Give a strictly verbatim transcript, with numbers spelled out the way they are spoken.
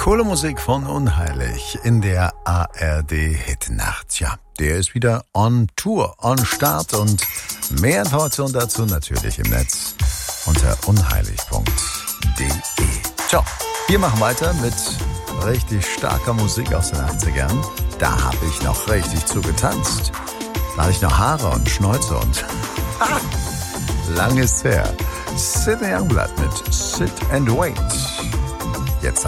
Coole Musik von Unheilig in der A R D-Hitnacht. Ja, der ist wieder on Tour, on Start und mehr Informationen dazu natürlich im Netz unter unheilig punkt de. Ciao, wir machen weiter mit richtig starker Musik aus den achtzigern. Da habe ich noch richtig zugetanzt. Da hatte ich noch Haare und Schnäuze und ah, lang ist her. Sidney Youngblood mit Sit and Wait.